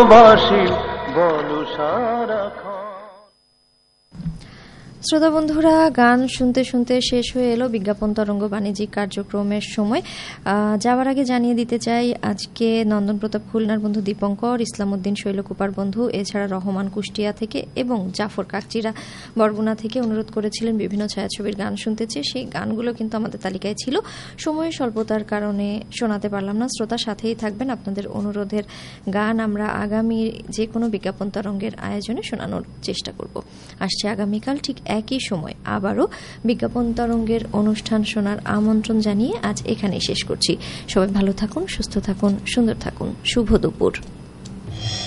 বাসি বলো সারাক্ষণ। শ্রোতা বন্ধুরা, গান শুনতে শুনতে শেষ হয়ে এলো বিজ্ঞাপন তরঙ্গ বাণিজ্যিক কার্যক্রমের সময়। যাওয়ার আগে জানিয়ে দিতে চাই, আজকে নন্দন প্রতাপ খুলনার বন্ধু দীপঙ্কর, ইসলামউদ্দিন শৈলকুপার বন্ধু, এছাড়া রহমান কুষ্টিয়া থেকে এবং জাফর কাকচিরা বরগুনা থেকে অনুরোধ করেছিলেন বিভিন্ন ছায়াছবির গান শুনতে চেয়ে। সেই গানগুলো কিন্তু আমাদের তালিকায় ছিল, সময়ের স্বল্পতার কারণে শোনাতে পারলাম না। শ্রোতা সাথেই থাকবেন, আপনাদের অনুরোধের গান আমরা আগামী যে কোনো বিজ্ঞাপন তরঙ্গের আয়োজনে শোনানোর চেষ্টা করব। আসছে আগামীকাল ঠিক একই সময় আবারও বিজ্ঞাপন তরঙ্গের অনুষ্ঠান শোনার আমন্ত্রণ জানিয়ে আজ এখানেই শেষ করছি। সবাই ভালো থাকুন, সুস্থ থাকুন, সুন্দর থাকুন। শুভ দুপুর।